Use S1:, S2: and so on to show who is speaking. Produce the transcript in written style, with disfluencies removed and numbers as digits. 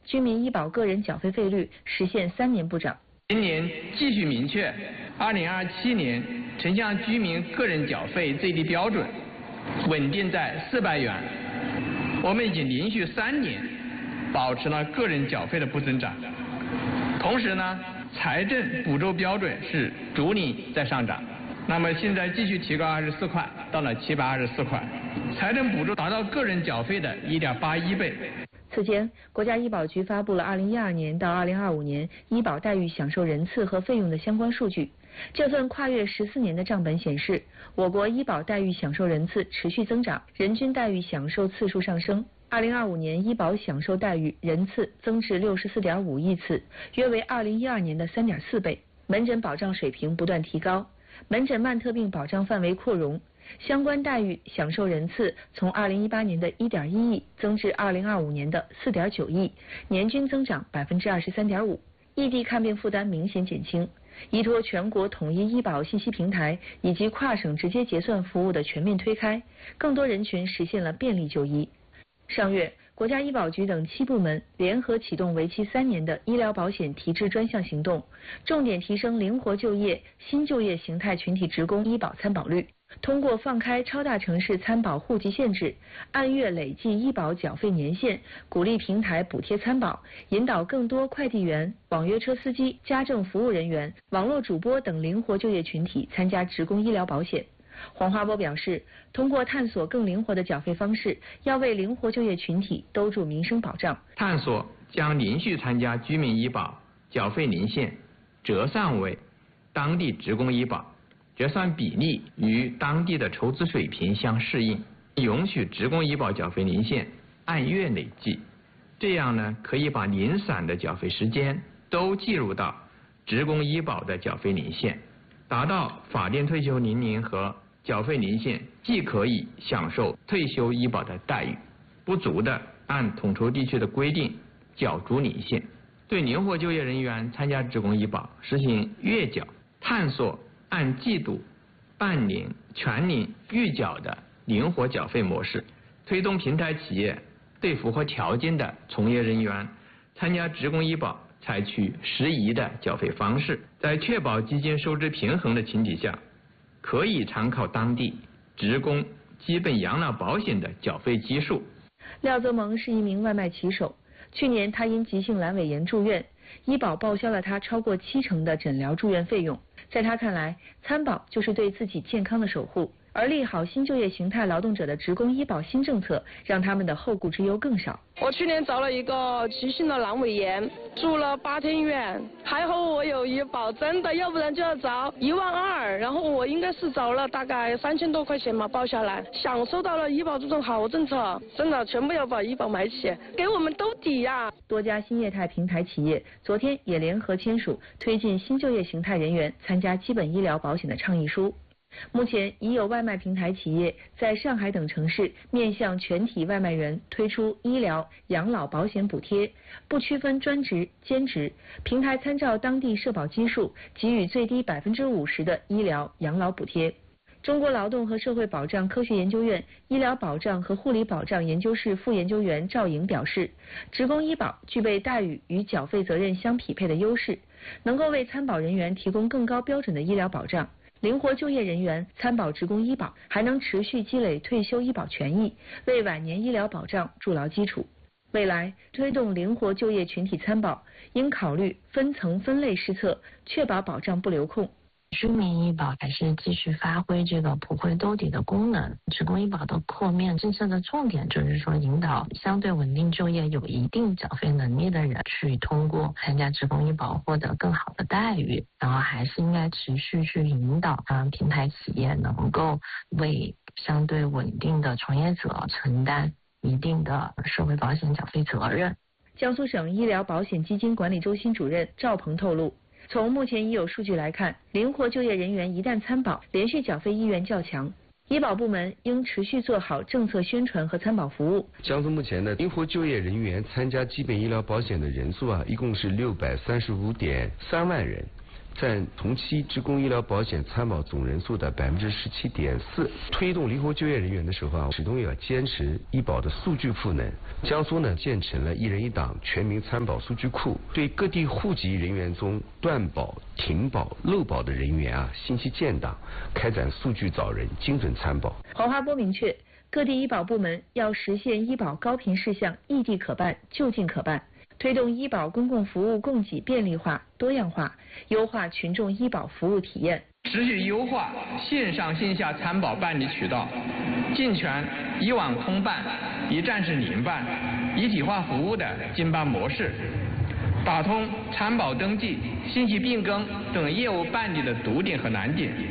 S1: 居民医保个人缴费费率实现3年不涨。
S2: 今年继续明确，2027年城乡居民个人缴费最低标准稳定在400元。我们已经连续3年保持了个人缴费的不增长。同时呢，财政补助标准是逐年在上涨。那么现在继续提高24块，到了724块，财政补助达到个人缴费的1.81倍。
S1: 此前，国家医保局发布了2012年到2025年医保待遇享受人次和费用的相关数据。这份跨越14年的账本显示，我国医保待遇享受人次持续增长，人均待遇享受次数上升。2025年医保享受待遇人次增至64.5亿次，约为2012年的3.4倍。门诊保障水平不断提高，门诊慢特病保障范围扩容，相关待遇享受人次从2018年的1.1亿增至2025年的4.9亿，年均增长23.5%。异地看病负担明显减轻。依托全国统一医保信息平台以及跨省直接结算服务的全面推开，更多人群实现了便利就医。上月，国家医保局等7部门联合启动为期3年的医疗保险提质专项行动，重点提升灵活就业、新就业形态群体职工医保参保率。通过放开超大城市参保户籍限制，按月累计医保缴费年限，鼓励平台补贴参保，引导更多快递员、网约车司机、家政服务人员、网络主播等灵活就业群体参加职工医疗保险。黄华波表示，通过探索更灵活的缴费方式，要为灵活就业群体兜住民生保障。
S2: 探索将连续参加居民医保缴费年限折算为当地职工医保，折算比例与当地的筹资水平相适应，允许职工医保缴费年限按月累计，这样呢可以把零散的缴费时间都计入到职工医保的缴费年限，达到法定退休年龄和缴费年限既可以享受退休医保的待遇，不足的按统筹地区的规定缴足年限。对灵活就业人员参加职工医保实行月缴，探索按季度、半年、全年预缴的灵活缴费模式，推动平台企业对符合条件的从业人员参加职工医保采取适宜的缴费方式，在确保基金收支平衡的前提下，可以参考当地职工基本养老保险的缴费基数。
S1: 廖泽蒙是一名外卖骑手，去年他因急性阑尾炎住院，医保报销了他超过70%的诊疗住院费用。在他看来，参保就是对自己健康的守护。而利好新就业形态劳动者的职工医保新政策，让他们的后顾之忧更少。
S3: 我去年遭了一个急性的阑尾炎，住了8天院，还好我有医保，真的，要不然就要找12000，然后我应该是找了大概3000多块钱嘛，报下来，享受到了医保这种好政策，真的全部要把医保买起，给我们兜底呀。
S1: 多家新业态平台企业昨天也联合签署推进新就业形态人员参加基本医疗保险的倡议书。目前已有外卖平台企业在上海等城市面向全体外卖员推出医疗、养老保险补贴，不区分专职、兼职，平台参照当地社保基数，给予最低50%的医疗、养老补贴。中国劳动和社会保障科学研究院医疗保障和护理保障研究室副研究员赵颖表示，职工医保具备待遇与缴费责任相匹配的优势，能够为参保人员提供更高标准的医疗保障。灵活就业人员参保职工医保，还能持续积累退休医保权益，为晚年医疗保障筑牢基础。未来推动灵活就业群体参保，应考虑分层分类施策，确保保障不流空。
S4: 居民医保还是继续发挥这个普惠兜底的功能。职工医保的扩面政策的重点就是说，引导相对稳定就业、有一定缴费能力的人去通过参加职工医保获得更好的待遇，然后还是应该持续去引导平台企业能够为相对稳定的从业者承担一定的社会保险缴费责任。
S1: 江苏省医疗保险基金管理中心主任赵鹏透露，从目前已有数据来看，灵活就业人员一旦参保，连续缴费意愿较强。医保部门应持续做好政策宣传和参保服务。
S5: 江苏目前的灵活就业人员参加基本医疗保险的人数一共是635.3万人， 占同期职工医疗保险参保总人数的17.4%。推动灵活就业人员的时候始终要坚持医保的数据赋能。江苏呢建成了1人1档全民参保数据库，对各地户籍人员中断保、停保、漏保的人员信息建档，开展数据找人、精准参保。
S1: 黄华波明确，各地医保部门要实现医保高频事项异地可办、就近可办，推动医保公共服务供给便利化、多样化，优化群众医保服务体验。
S2: 持续优化线上线下参保办理渠道，健全医网通办、一站式零办、一体化服务的经办模式，打通参保登记、信息变更等业务办理的堵点和难点。